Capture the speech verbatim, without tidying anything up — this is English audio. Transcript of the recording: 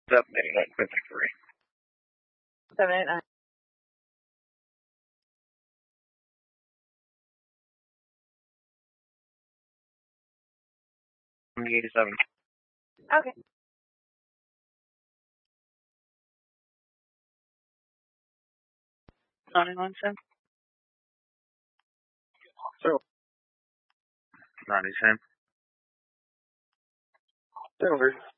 seven eight nine fifty-three. seven eight nine. eighty-seven. Okay. ninety-nine cents. So, ninety cents. Silver.